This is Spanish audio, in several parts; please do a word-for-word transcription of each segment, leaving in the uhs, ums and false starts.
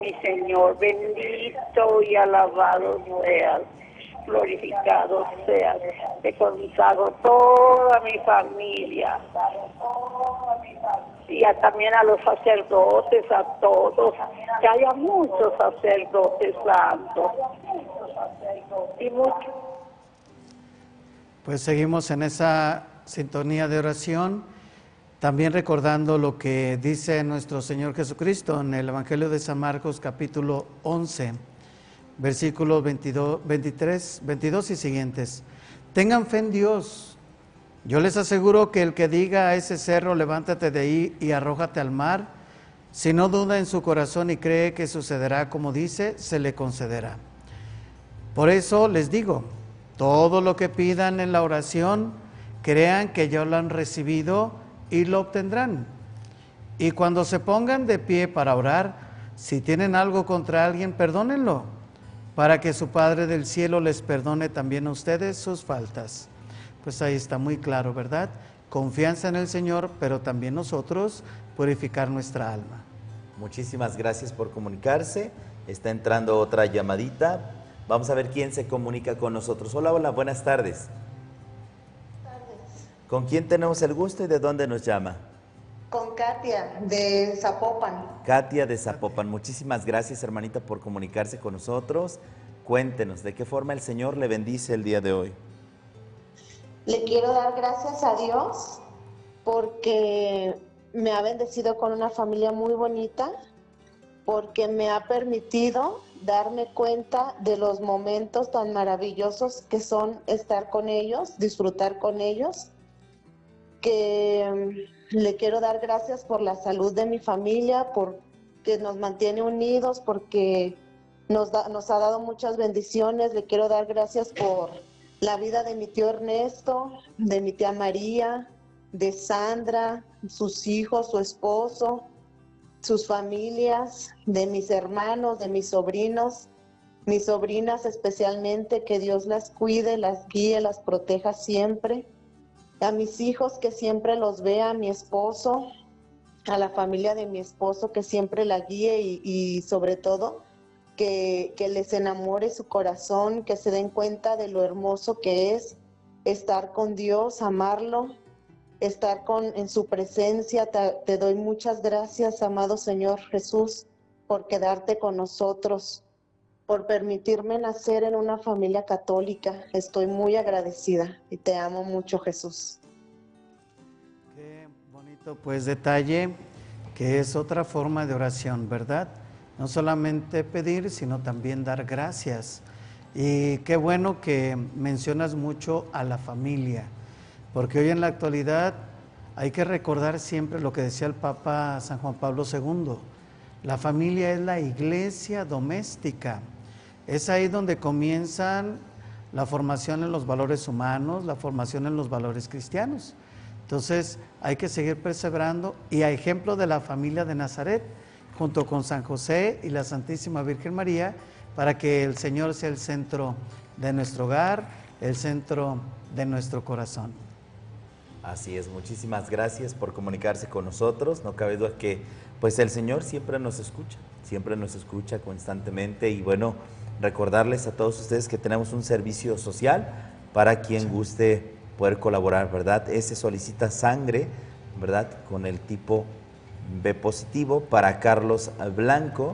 Mi Señor, bendito y alabado seas, glorificado seas. Te consagro toda mi familia y a, también a los sacerdotes, a todos, que haya muchos sacerdotes santos y muchos. Pues seguimos en esa sintonía de oración, también recordando lo que dice nuestro Señor Jesucristo en el Evangelio de San Marcos capítulo once, versículos veintidós, veintitrés, veintidós y siguientes. Tengan fe en Dios. Yo les aseguro que el que diga a ese cerro, levántate de ahí y arrójate al mar, si no duda en su corazón y cree que sucederá como dice, se le concederá. Por eso les digo, todo lo que pidan en la oración, crean que ya lo han recibido y lo obtendrán. Y cuando se pongan de pie para orar, si tienen algo contra alguien, perdónenlo, para que su Padre del cielo les perdone también a ustedes sus faltas. Pues ahí está muy claro, ¿verdad? Confianza en el Señor, pero también nosotros purificar nuestra alma. Muchísimas gracias por comunicarse. Está entrando otra llamadita. Vamos a ver quién se comunica con nosotros. Hola, hola, buenas tardes. ¿Con quién tenemos el gusto y de dónde nos llama? Con Katia, de Zapopan. Katia de Zapopan. Muchísimas gracias, hermanita, por comunicarse con nosotros. Cuéntenos, ¿de qué forma el Señor le bendice el día de hoy? Le quiero dar gracias a Dios porque me ha bendecido con una familia muy bonita, porque me ha permitido darme cuenta de los momentos tan maravillosos que son estar con ellos, disfrutar con ellos, que le quiero dar gracias por la salud de mi familia, porque nos mantiene unidos, porque nos, da, nos ha dado muchas bendiciones. Le quiero dar gracias por la vida de mi tío Ernesto, de mi tía María, de Sandra, sus hijos, su esposo, sus familias, de mis hermanos, de mis sobrinos, mis sobrinas especialmente, que Dios las cuide, las guíe, las proteja siempre. A mis hijos, que siempre los vea, a mi esposo, a la familia de mi esposo, que siempre la guíe y, y sobre todo que, que les enamore su corazón, que se den cuenta de lo hermoso que es estar con Dios, amarlo, estar con, en su presencia. Te, te doy muchas gracias, amado Señor Jesús, por quedarte con nosotros, por permitirme nacer en una familia católica. Estoy muy agradecida y te amo mucho, Jesús. Qué bonito pues detalle, que es otra forma de oración, ¿verdad? No solamente pedir, sino también dar gracias. Y qué bueno que mencionas mucho a la familia, porque hoy en la actualidad hay que recordar siempre lo que decía el Papa San Juan Pablo segundo. La familia es la iglesia doméstica. Es ahí donde comienzan la formación en los valores humanos, la formación en los valores cristianos. Entonces hay que seguir perseverando, y a ejemplo de la familia de Nazaret, junto con San José y la Santísima Virgen María, para que el Señor sea el centro de nuestro hogar, el centro de nuestro corazón. Así es, muchísimas gracias por comunicarse con nosotros. No cabe duda que pues el Señor siempre nos escucha, siempre nos escucha constantemente. Y bueno, recordarles a todos ustedes que tenemos un servicio social para quien guste poder colaborar, ¿verdad? Ese solicita sangre, ¿verdad? Con el tipo B positivo para Carlos Blanco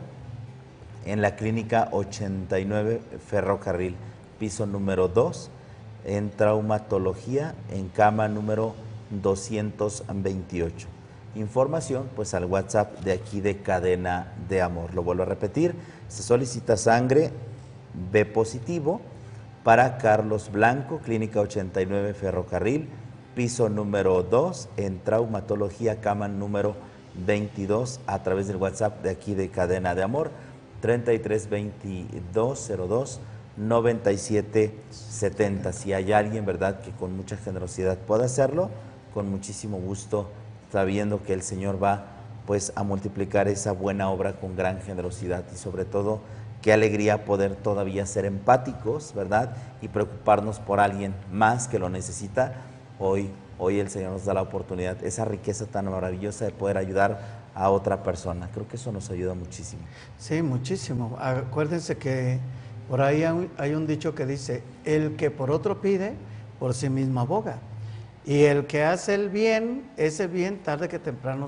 en la clínica ochenta y nueve Ferrocarril, piso número dos, en traumatología, en cama número doscientos veintiocho. Información pues al WhatsApp de aquí de Cadena de Amor. Lo vuelvo a repetir, se solicita sangre B positivo para Carlos Blanco, clínica ochenta y nueve Ferrocarril, piso número dos, en traumatología, cama número veintidós, a través del WhatsApp de aquí de Cadena de Amor, treinta y tres veintidós cero dos noventa y siete setenta. Si hay alguien, ¿verdad?, que con mucha generosidad pueda hacerlo, con muchísimo gusto, sabiendo que el Señor va pues a multiplicar esa buena obra con gran generosidad. Y sobre todo, qué alegría poder todavía ser empáticos, ¿verdad?, y preocuparnos por alguien más que lo necesita. Hoy, hoy el Señor nos da la oportunidad, esa riqueza tan maravillosa de poder ayudar a otra persona. Creo que eso nos ayuda muchísimo. Sí, muchísimo. Acuérdense que por ahí hay un dicho que dice, el que por otro pide, por sí mismo aboga. Y el que hace el bien, ese bien tarde que temprano